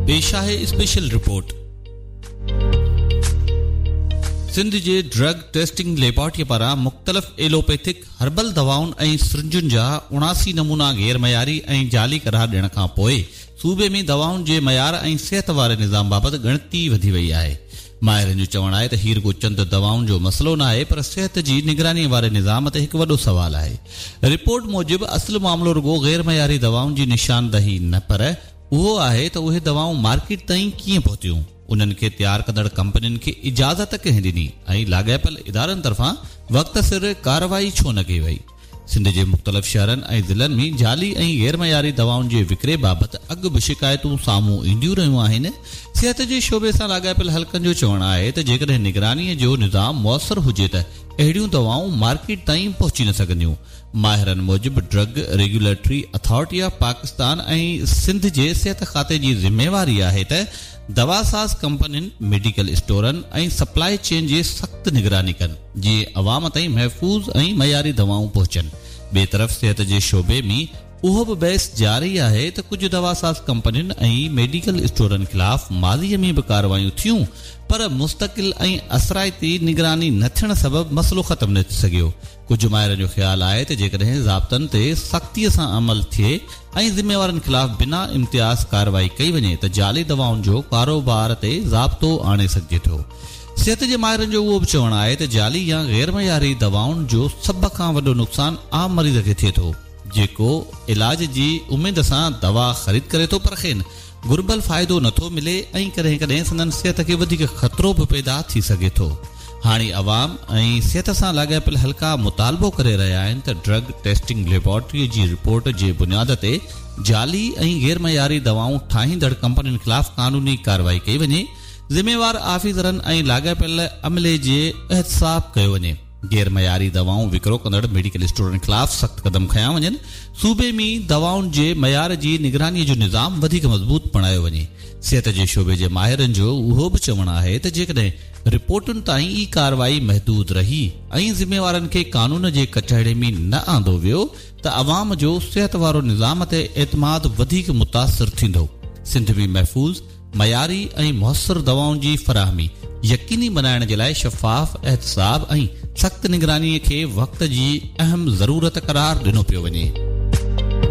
पेश आहे special report. Sindh जे drug testing laboratory पारां मुख़्तलिफ़ एलोपैथिक हर्बल दवाउनि ऐं सिरिंजुनि जा 79 नमूना गैर मयारी ऐं जाली करार ॾियण खां पोइ सूबे में दवाउनि जे मयार ऐं सिहत वारे निज़ाम बाबति ॻणती वधी वई आहे। माहिरनि जो चवणु आहे त हीउ रुॻो चंद दवाउनि जो मसइलो न आहे, पर सिहत जी निगरानी वारे निज़ाम ते हिकु वॾो सवाल आहे। रिपोर्ट मूजिबि असुलु मामिलो रुॻो गैर मयारी दवाउनि जी निशानदही न, पर उहो आहे त उहे दवाऊं मार्केट ताईं कीअं पहुतियूं, उन्हनि खे तयारु कंदड़ कंपनियुनि खे इजाज़त कंहिं ॾिनी ऐं लाॻापियल इदारनि तरफ़ां वक़्त सिर कार्रवाई छो न कई वई। सिंध जे मुख़्तलिफ़ शहरनि ऐं ज़िलनि में जाली ऐं गैर मयारी दवाउनि जे विकिरे बाबति अॻु बि शिकायतूं साम्हूं ईंदियूं रहियूं आहिनि। सिहत जे शोबे सां लाॻापियल हल्कनि जो चवणु आहे त जेकॾहिं निगरानीअ जो निज़ाम मुयसरु हुजे त अहिड़ियूं दवाऊं मार्केट ताईं पहुची न सघंदियूं। माहिरनि मूजिबि drug regulatory authority of Pakistan ऐं सिंध जे सिहत खाते जी ज़िम्मेवारी आहे त दवासाज़ कंपनियुनि, मेडिकल स्टोरनि ऐं सप्लाई चेन जे सख़्त निगरानी कनि जीअं अवाम ताईं महफ़ूज़ ऐं मयारी दवाऊं पहुचनि। ॿिए तरफ़ सिहत जे शोबे में उहो बि बहस जारी आहे त कुझु दवासाज़ कंपनियुनि ऐं मेडिकल स्टोरनि ख़िलाफ़ माज़ीअ में बि कार्रवायूं थियूं, पर मुस्तक़िल ऐं असराइती निगरानी न थियण सबबि मसइलो ख़त्म न थी सघियो। कुझु माहिरनि जो ख़्यालु आहे त जेकॾहिं ज़ाब्तनि ते सख़्तीअ सां अमल थिए ऐं ज़िम्मेवारनि ख़िलाफ़ बिना इम्तियाज़ कार्रवाई कई वञे त जाली दवाउनि जो कारोबार ते ज़ाब्तो आणे सघिजे थो। सिहत जे माहिरनि जो उहो बि चवणु आहे त जाली या गैर मयारी दवाउनि जो सभ खां वॾो नुक़सानु आम मरीज़ खे थिए थो, जेको इलाज जी उमेद सां दवा ख़रीद करे थो, पर खेनि घुर्बल फ़ाइदो नथो मिले ऐं कॾहिं कॾहिं संदन सिहत खे वधीक ख़तरो बि पैदा थी सघे थो। हाणे अवाम ऐं सिहत सां लाॻापियल हल्का मुतालबो करे रहिया आहिनि त ड्रग टेस्टिंग लेबोरेटरीअ जी रिपोर्ट जे बुनियाद ते जाली ऐं गैर मयारी दवाऊं ठाहींदड़ कंपनियुनि ख़िलाफ़ कानूनी कार्रवाई कई वञे, ज़िम्मेवार आफ़ीसरनि ऐं लाॻापियल अमले जे एहतसाब कयो वञे, गैर मयारी दवाऊं विकिरो कंदड़ मेडिकल स्टोरनि ख़िलाफ़ सख़्त क़दम खयां वञनि, सूबे में दवाउनि जे मयार जी निगरानीअ जो निज़ाम वधीक मज़बूत बणायो वञे। सिहत जे शोबे जे माहिरनि जो उहो बि चवणु आहे त जेकॾहिं रिपोर्टुनि ताईं ई कार्रवाई महदूद रही ऐं ज़िम्मेवारनि खे कानून जे कचहरे में न आंदो वियो त अवाम जो सिहत वारो निज़ाम ते एतमाद वधीक मुतासिर थींदो। सिंध में महफ़ूज़, मयारी ऐं मुयसर दवाउनि जी फ़राहमी यकीनी बनाइण जे लाइ शफ़ाफ़ एहतसाब ऐं सख़्त निगरानीअ खे वक़्त जी अहम ज़रूरत क़रार ॾिनो पियो वञे।